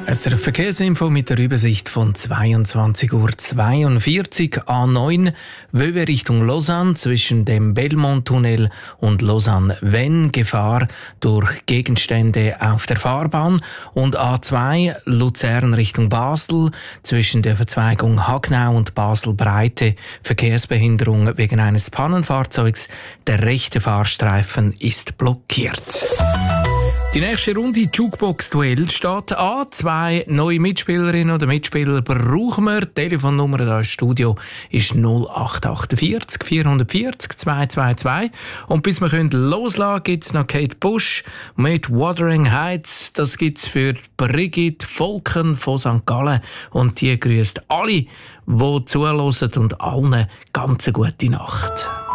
SRF Verkehrsinfo mit der Übersicht von 22:42 Uhr. A9 Wöwe Richtung Lausanne zwischen dem Belmont-Tunnel und Lausanne-Venn. Gefahr durch Gegenstände auf der Fahrbahn. Und A2 Luzern Richtung Basel zwischen der Verzweigung Hagnau und Basel-Breite. Verkehrsbehinderung wegen eines Pannenfahrzeugs. Der rechte Fahrstreifen ist blockiert. Die nächste Runde Jukebox-Duell steht an. 2 neue Mitspielerinnen oder Mitspieler brauchen wir. Die Telefonnummer hier im Studio ist 0848 440 222. Und bis wir loslassen können, gibt es noch Kate Bush mit Wuthering Heights. Das gibt es für Brigitte Volken von St. Gallen. Und die grüßt alle, die zuhören, und allen ganz eine gute Nacht.